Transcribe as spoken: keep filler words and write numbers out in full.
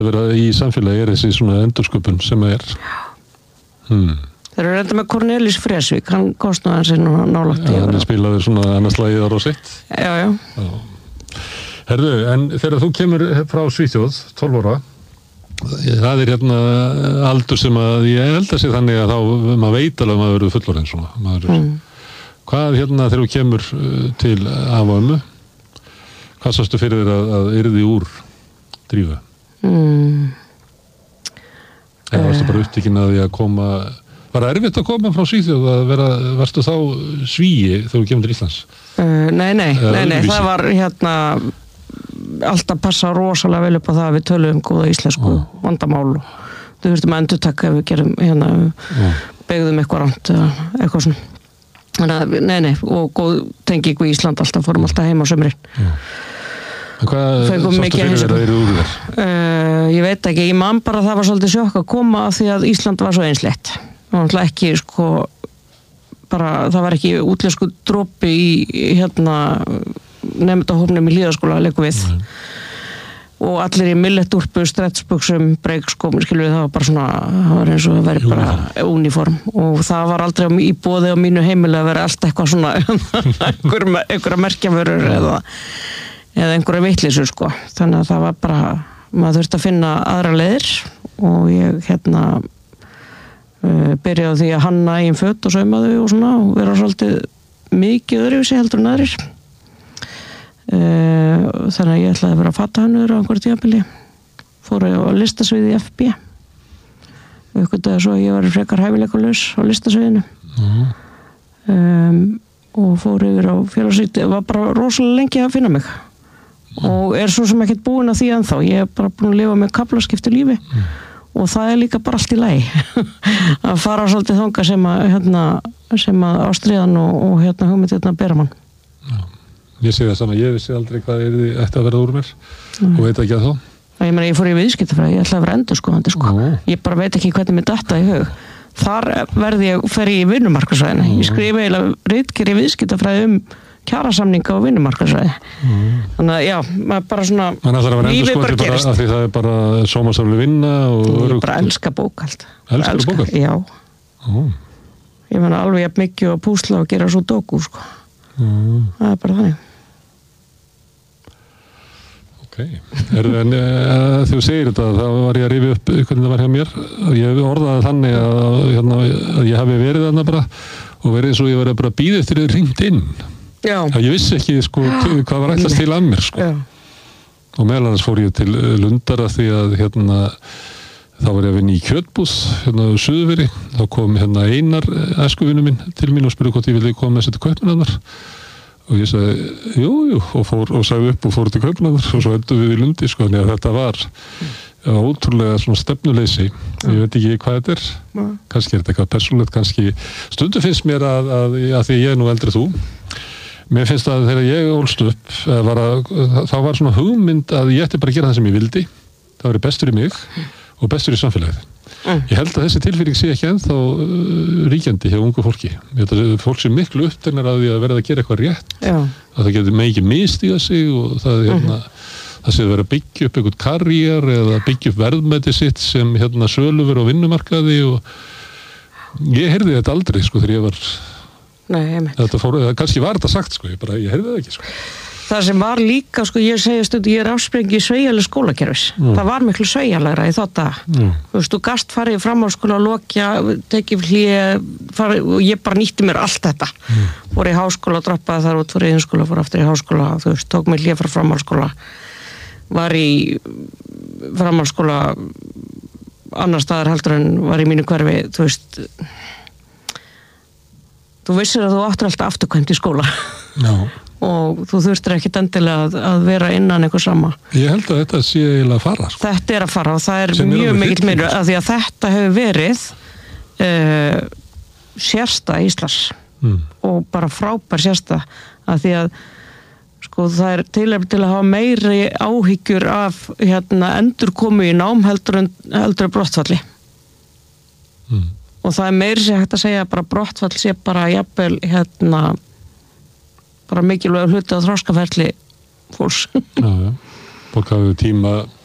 vera í samfélagi er þessi svona endursköpun sem er. Hmm. Þeir eru reynda með Cornelis Fresvik, hann komst nú aðeins nú nálægt í. Ja, hann spilaði svona annars lagið á Rosett. Já, já. Já. Herðu, en þegar þú kemur frá Svíþjóð, tólf ára, það er hérna aldur sem að ég held að sé þannig að þá maður veit alveg að maður verður fullorðinn svona. Maður, mm. Hvað hérna þegar þú kemur til afa og ömmu, hvað sástu fyrir þér að, að yrði úr Drífu? Mm. Eða varstu bara upptekinn að því að koma, var það erfitt að koma frá Svíþjóð að vera, varstu þá svíi þegar þú kemur til Íslands? Uh, nei, nei, nei, nei, það var hérna alltaf passa rosalega vel upp á það að við töluðum góða íslensku oh. vandamál og þú þurftum að endurtaka ef við gerum hérna oh. beigðum eitthvað rámt eða eitthvað svona. Þannig að, nei, nei, og góð tenging við Ísland alltaf, fórum alltaf heim á sömurinn. Oh. En hvað sástu fyrir þér að eru úr þér? Uh, ég veit ekki, ég man bara að það var svolítið sjokk að koma af því að Ísland var svo einslegt. Það var ekki, sko, bara, það var ekki útlensku dropi í, hérna, nemendahópnum í Hlíðaskóla að leika við. Mm. Og allir í milletúrpu, strettsbuxum, breykskóm, skilur við, það var bara svona, það var eins og það væri bara uniform. Og það var aldrei í boði á mínu heimili að vera allt eitthvað svona, einhver, einhverja merkjavörur eða eða einhverja vitleysu sko. Þannig að það var bara, maður þurfti að finna aðra leiðir og ég hérna uh, byrjaði á því að hanna eigin föt og sauma þau og svona og vera svolítið mikið öðruvísi heldur en aðrir. Uh, þannig að ég ætlaði að vera fatahönnur á einhverju tímabili. Fór ég á listasviði í F B. Og uppgötaði svo að ég var frekar hæfileikalaus á listasviðinu. Mm. Um, og fór yfir á félagsvíti. Það var bara rosalega lengi að finna mig. Og er svo sem ekkert búin að því ennþá. Ég er bara búin að lifa með kaflaskiptu lífi mm. og það er líka bara allt í lagi að fara svolítið þanga sem að, hérna, sem að ástríðan og, og hérna, hugmyndirnar bera mann. Já. Ég sé það saman, ég vissi aldrei hvað er þið ætti að vera úr mér mm. og veit ekki að þá. Ég meina, ég fór í viðskiptafræði, ég ætlaði að vera endurskoðandi sko. Mm. Ég bara veit ekki hvernig mér datta í hug. Þar verði ég, fer ég í vinnumarkaðsvæðina. Mm. Ég skrifa eiginlega ritgerð í viðskiptafræði um kjarasamninga og vinnumarkaðsvæði. Mm. Þannig að já, maður bara svona lífið bara gerist. Af því það er bara sómasamleg vinna og ég bara elska bókald. Elskar þú bókald? Já. Mm. Ég meina alveg jafn mikið að púsla og gera svo dóku sko. Mm. Það er bara þannig. Ok, er, en uh, þegar þú segir þetta, þá var ég að rifja upp hvernig það var hjá mér. Ég orðaði þannig að, hérna, að ég hafi verið þarna bara og verið eins og ég var bara að bíða eftir þið hringt inn. Já. Að ég vissi ekki sko, hvað var ætlast til að mér. Sko. Og meðal annars fór ég til Lundara því að hérna, þá var ég að vinna í kjötbúð hérna á Suðurfirði. Þá kom hérna Einar, æskuvinu minn, til mín og spurði hvort ég vildi koma með sér til Kaupmannahafnar. Og ég sagði, jú, jú, og, fór, og sagði upp og fór til Kaupmannahafnar og svo endum við í Lundi, sko, þannig að þetta var ja, ótrúlega svona stefnuleysi. Ég veit ekki hvað þetta er, mm. kannski er þetta eitthvað persónulegt, kannski, stundum finnst mér að, að, að því ég er nú eldri þú, mér finnst að þegar ég ólst upp, var að, þá var svona hugmynd að ég ætti bara að gera það sem ég vildi, það væri bestur í mig og bestur í samfélagið. Mm. Ég held að þessi tilfinning sé ekki ennþá uh, ríkjandi hjá ungu fólki. Ég held að fólk sé miklu uppteknar að því að verða að gera eitthvað rétt. Já. Að það getur mikið misstíga sig og það, hérna, mm. það sé að vera að byggja upp einhvern karriér eða byggja upp verðmæti sitt sem hérna, söluvör á vinnumarkaði og ég heyrði þetta aldrei sko þegar ég var Nei, ég meint. Þetta fór, kannski var þetta sagt sko, ég bara, ég heyrði það ekki sko. Það sem var líka, sko, ég segja stund, ég er afsprengi í sveigjaleg skólakerfis. Mm. Það var miklu sveigjalegra í þótt að, mm. þú veist, þú gast farið í framhaldsskóla, lokja, tekið hlýja, og ég bara nýtti mér allt þetta. Mm. Fór í háskóla, droppaði þar út, fór í innskóla, fór aftur í háskóla, þú veist, tók mér hlýja frá framhaldsskóla, var í framhaldsskóla annar staðar heldur en var í mínu hverfi, þú veist, þú vissir að þú áttur alltaf afturkvæmt í skóla. Já. Og þú þurftir ekkit endilega að, að vera innan eitthvað sama. Ég held að þetta sé eiginlega að fara. Sko. Þetta er að fara og það er Sem mjög mikill meira af því að þetta hefur verið uh, sérsta Íslands mm. og bara frábær sérsta af því að sko það er tilefni til að hafa meiri áhyggjur af hérna endurkomu í nám heldur en heldur en brottfalli. Mm. Og það er meiri sér hægt að segja bara brottfall sé bara jafnvel hérna bara mikilvæg hluti á þroskaferli fólks. Já, já. Fólk hafði tíma